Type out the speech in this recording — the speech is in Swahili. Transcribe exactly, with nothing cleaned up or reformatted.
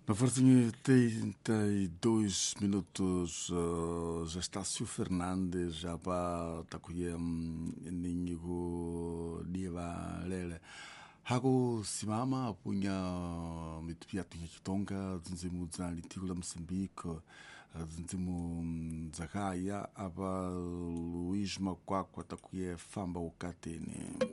Na verdade, trinta e dois minutos uh, já está Sr. Fernandes, já para takuye ninyigo diva lele. Hago simama punya mitupia tunya kitonga zinzimu za litiku la Msambiko zinzimu zakaya apa Luís Makwakwa takuye famba ukatini.